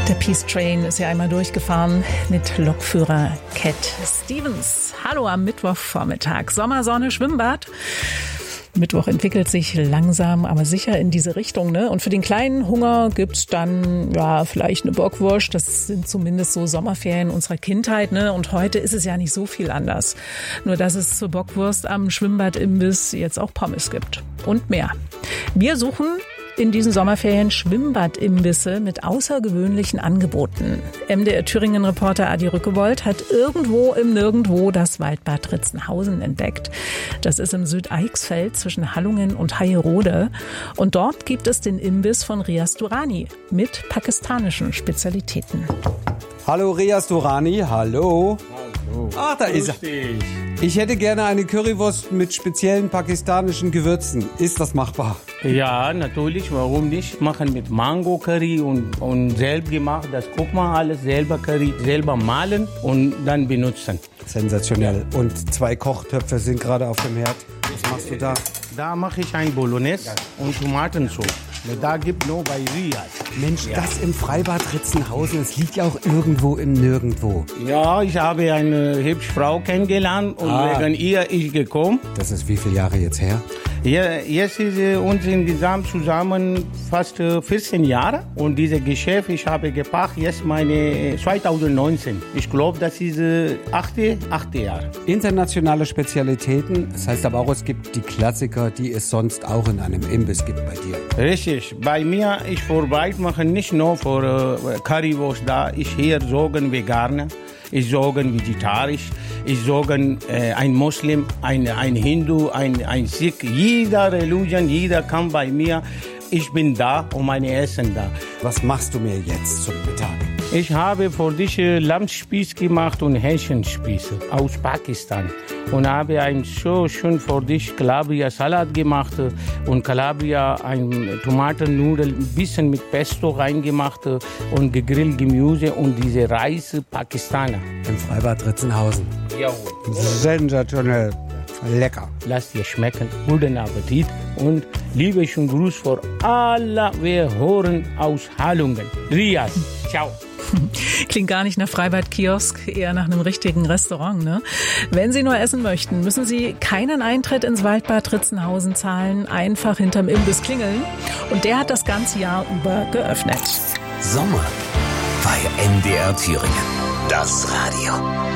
Der Peace Train ist ja einmal durchgefahren mit Lokführer Cat Stevens. Hallo am Mittwochvormittag. Sommersonne, Schwimmbad. Mittwoch entwickelt sich langsam, aber sicher in diese Richtung, ne? Und für den kleinen Hunger gibt's dann, ja, vielleicht eine Bockwurst. Das sind zumindest so Sommerferien unserer Kindheit, ne? Und heute ist es ja nicht so viel anders. Nur, dass es zur Bockwurst am Schwimmbadimbiss jetzt auch Pommes gibt. Und mehr. Wir suchen in diesen Sommerferien Schwimmbadimbisse mit außergewöhnlichen Angeboten. MDR Thüringen-Reporter Adi Rückewold hat irgendwo im Nirgendwo das Waldbad Ritzenhausen entdeckt. Das ist im Südeichsfeld zwischen Hallungen und Haierode. Und dort gibt es den Imbiss von Riaz Durrani mit pakistanischen Spezialitäten. Hallo Riaz Durrani, hallo. Hallo. Ach, da ist er. Ich hätte gerne eine Currywurst mit speziellen pakistanischen Gewürzen. Ist das machbar? Ja, natürlich, warum nicht? Machen mit Mango Curry und selber gemacht. Das guck mal, alles selber Curry, selber mahlen und dann benutzen. Sensationell. Und 2 Kochtöpfe sind gerade auf dem Herd. Was machst du da? Da mache ich ein Bolognese und Tomatensauce. Da gibt nur bei Riaz. Mensch, ja. Das im Freibad Ritzenhausen, das liegt ja auch irgendwo im Nirgendwo. Ja, ich habe eine hübsche Frau kennengelernt und wegen ihr ich gekommen. Das ist wie viele Jahre jetzt her? Ja, jetzt ist uns insgesamt zusammen fast 14 Jahre. Und dieses Geschäft, ich habe gepachtet jetzt meine 2019. Ich glaube, das ist 8. Jahr. Internationale Spezialitäten, das heißt aber auch, es gibt die Klassiker, die es sonst auch in einem Imbiss gibt bei dir. Richtig. Bei mir, ich mache nicht nur für Currywurst da. Ich hier sogen Veganer. Ich sogen vegetarisch, ich sogen ein Muslim, ein Hindu, ein Sikh. Jeder Religion, jeder kann bei mir. Ich bin da und meine Essen da. Was machst du mir jetzt zum Mittag? Ich habe für dich Lammspieß gemacht und Hähnchenspieße aus Pakistan. Und habe ein so schön für dich Calabria-Salat gemacht und Calabria, ein Tomatennudel, ein bisschen mit Pesto reingemacht und gegrillt Gemüse und diese Reis Pakistaner. Im Freibad Ritzenhausen. Jawohl. Sensationell. Lecker. Lass dir schmecken. Guten Appetit und liebe und Gruß für alle, wir hören aus Hallungen. Riaz. Ciao. Klingt gar nicht nach Freibad-Kiosk, eher nach einem richtigen Restaurant, ne? Wenn Sie nur essen möchten, müssen Sie keinen Eintritt ins Waldbad Ritzenhausen zahlen, einfach hinterm Imbiss klingeln. Und der hat das ganze Jahr über geöffnet. Sommer bei MDR Thüringen. Das Radio.